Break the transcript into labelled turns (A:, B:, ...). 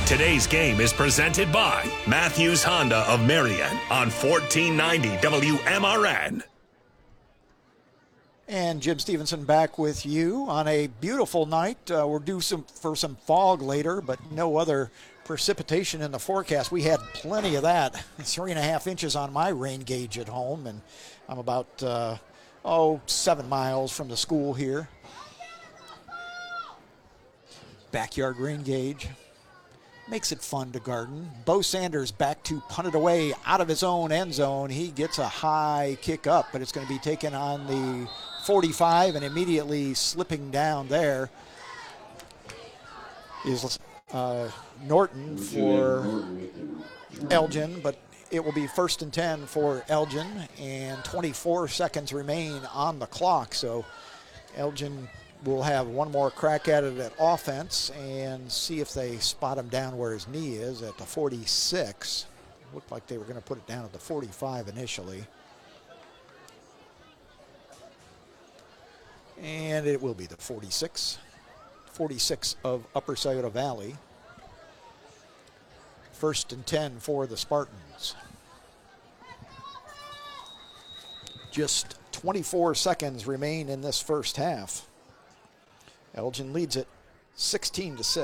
A: Today's game is presented by Matthews Honda of Marion on 1490 WMRN.
B: And Jim Stevenson back with you on a beautiful night. We're due for some fog later, but no other precipitation in the forecast. We had plenty of that. 3.5 inches on my rain gauge at home, and I'm about 7 miles from the school here. Backyard rain gauge. Makes it fun to garden. Bo Sanders back to punt it away out of his own end zone. He gets a high kick up, but it's going to be taken on the 45, and immediately slipping down there is Norton for Elgin, but it will be 1st and 10 for Elgin, and 24 seconds remain on the clock. So Elgin will have one more crack at it at offense and see if they spot him down where his knee is at the 46. Looked like they were going to put it down at the 45 initially. And it will be the 46. 46 of Upper Scioto Valley. 1st and 10 for the Spartans. Just 24 seconds remain in this first half. Elgin leads it 16-6.